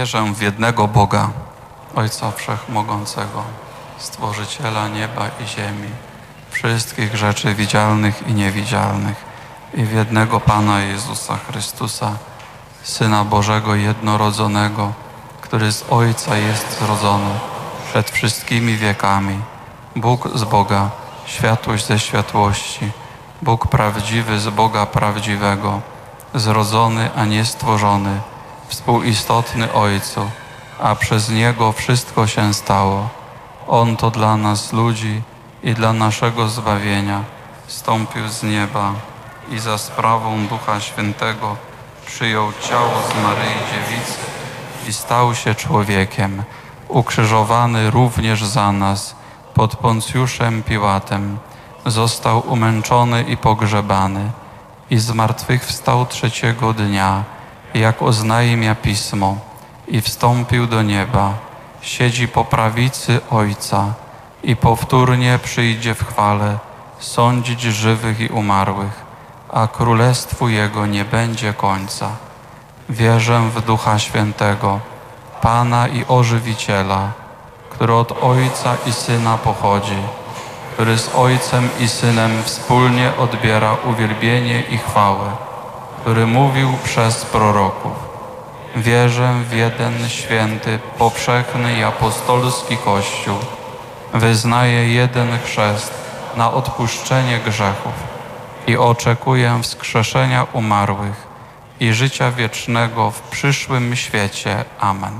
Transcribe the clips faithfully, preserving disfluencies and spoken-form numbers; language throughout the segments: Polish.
Wierzę w jednego Boga, Ojca Wszechmogącego, Stworzyciela nieba i ziemi, wszystkich rzeczy widzialnych i niewidzialnych, i w jednego Pana Jezusa Chrystusa, Syna Bożego jednorodzonego, który z Ojca jest zrodzony przed wszystkimi wiekami, Bóg z Boga, światłość ze światłości, Bóg prawdziwy z Boga prawdziwego, zrodzony, a nie stworzony, współistotny Ojcu, a przez Niego wszystko się stało. On to dla nas ludzi i dla naszego zbawienia zstąpił z nieba i za sprawą Ducha Świętego przyjął ciało z Maryi Dziewicy i stał się człowiekiem, ukrzyżowany również za nas pod Poncjuszem Piłatem, został umęczony i pogrzebany i zmartwychwstał trzeciego dnia, jak oznajmia Pismo, i wstąpił do nieba, siedzi po prawicy Ojca i powtórnie przyjdzie w chwale sądzić żywych i umarłych, a królestwu Jego nie będzie końca. Wierzę w Ducha Świętego, Pana i Ożywiciela, który od Ojca i Syna pochodzi, który z Ojcem i Synem wspólnie odbiera uwielbienie i chwałę, który mówił przez proroków. Wierzę w jeden święty, powszechny i apostolski Kościół. Wyznaję jeden chrzest na odpuszczenie grzechów i oczekuję wskrzeszenia umarłych i życia wiecznego w przyszłym świecie. Amen.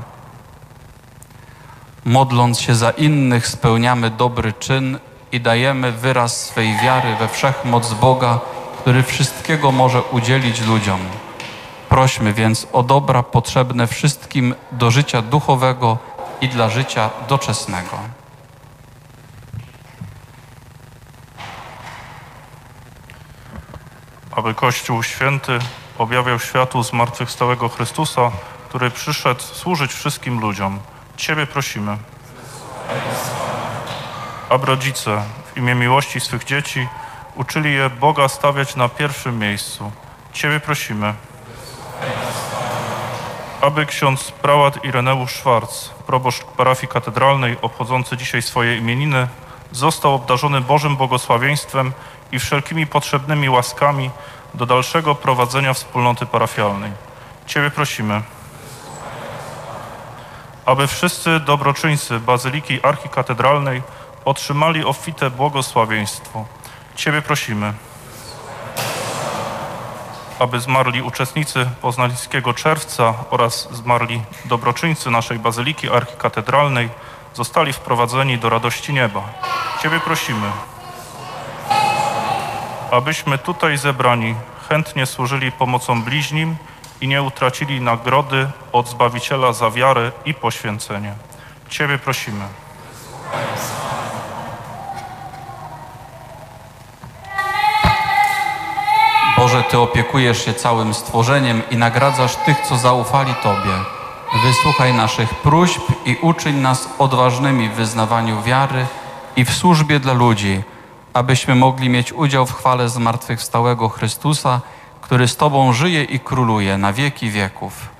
Modląc się za innych, spełniamy dobry czyn i dajemy wyraz swej wiary we wszechmoc Boga, który wszystkiego może udzielić ludziom. Prośmy więc o dobra potrzebne wszystkim do życia duchowego i dla życia doczesnego. Aby Kościół Święty objawiał światu zmartwychwstałego Chrystusa, który przyszedł służyć wszystkim ludziom. Ciebie prosimy. Aby rodzice w imię miłości swych dzieci uczyli je Boga stawiać na pierwszym miejscu. Ciebie prosimy. Aby ksiądz prałat Ireneusz Szwarc, proboszcz parafii katedralnej obchodzący dzisiaj swoje imieniny, został obdarzony Bożym błogosławieństwem i wszelkimi potrzebnymi łaskami do dalszego prowadzenia wspólnoty parafialnej. Ciebie prosimy. Aby wszyscy dobroczyńcy Bazyliki Archikatedralnej otrzymali obfite błogosławieństwo. Ciebie prosimy. Aby zmarli uczestnicy Poznańskiego Czerwca oraz zmarli dobroczyńcy naszej Bazyliki Archikatedralnej zostali wprowadzeni do radości nieba. Ciebie prosimy. Abyśmy tutaj zebrani chętnie służyli pomocą bliźnim i nie utracili nagrody od Zbawiciela za wiarę i poświęcenie. Ciebie prosimy. Boże, Ty opiekujesz się całym stworzeniem i nagradzasz tych, co zaufali Tobie. Wysłuchaj naszych próśb i uczyń nas odważnymi w wyznawaniu wiary i w służbie dla ludzi, abyśmy mogli mieć udział w chwale zmartwychwstałego Chrystusa, który z Tobą żyje i króluje na wieki wieków.